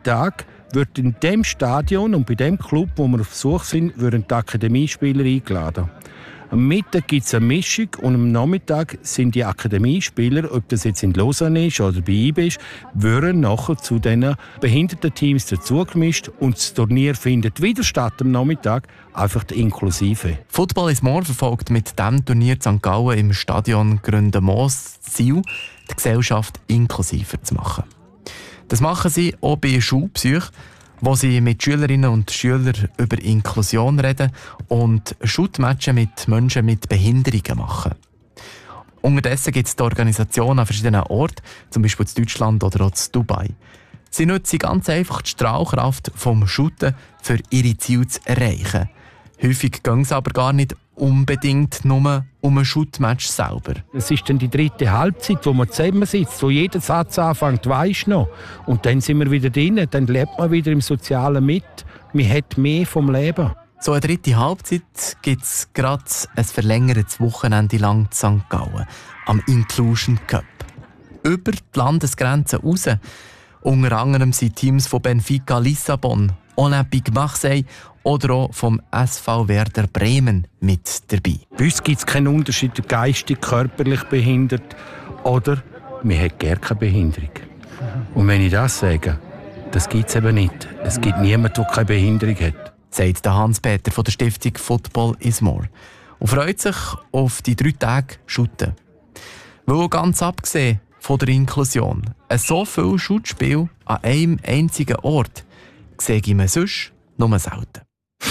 Nachmittag wird in dem Stadion und bei dem Club, wo wir auf Besuch sind, würden die Akademiespieler eingeladen. Am Mittag gibt es eine Mischung und am Nachmittag sind die Akademiespieler, ob das jetzt in Lausanne ist oder bei IB ist, würden nachher zu diesen behinderten Teams dazugemischt und das Turnier findet wieder statt am Nachmittag, einfach inklusive. Football is More verfolgt mit diesem Turnier St. Gallen im Stadion Gründenmoos das Ziel, die Gesellschaft inklusiver zu machen. Das machen sie auch bei Schulpsych, wo sie mit Schülerinnen und Schülern über Inklusion reden und Shootmatches mit Menschen mit Behinderungen machen. Unterdessen gibt es die Organisation an verschiedenen Orten, zum Beispiel in Deutschland oder auch in Dubai. Sie nutzen ganz einfach die Strahlkraft vom Shooten, für ihre Ziele zu erreichen. Häufig gehen es aber gar nicht unbedingt nur um ein Shootmatch selber. Es ist dann die dritte Halbzeit, wo man zusammensitzt, wo jeder Satz anfängt, weisst noch. Und dann sind wir wieder drin, dann lebt man wieder im Sozialen mit. Man hat mehr vom Leben. So eine dritte Halbzeit gibt es gerade ein verlängertes Wochenende lang in St. Gallen, am Inclusion Cup. Über die Landesgrenzen raus. Unter anderem sind Teams von Benfica Lissabon, Olympique Marseille oder auch vom SV Werder Bremen mit dabei. Bei uns gibt es keinen Unterschied, geistig, körperlich behindert oder man hat gar keine Behinderung. Und wenn ich das sage, das gibt es eben nicht. Es gibt niemanden, der keine Behinderung hat. Sagt Hans-Peter von der Stiftung Football is More und freut sich auf die 3 Tage Shooten. Weil ganz abgesehen von der Inklusion so viel Schutzspiel an einem einzigen Ort sehe ich mir sonst nur selten.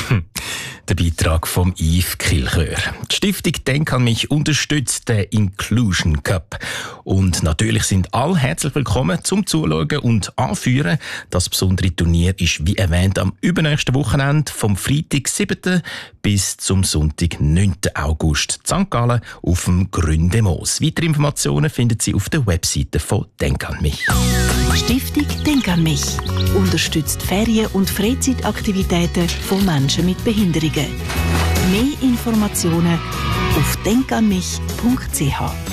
Der Beitrag vom Yves Kilchör. Die Stiftung «Denk an mich» unterstützt den Inclusion Cup. Und natürlich sind alle herzlich willkommen zum Zuschauen und Anführen. Das besondere Turnier ist, wie erwähnt, am übernächsten Wochenende vom Freitag 7. bis zum Sonntag 9. August in St. Gallen auf dem Gründenmoos. Weitere Informationen finden Sie auf der Webseite von «Denk an mich». Stiftung «Denk an mich» unterstützt Ferien- und Freizeitaktivitäten von Menschen mit Behinderungen. Mehr Informationen auf denkanmich.ch.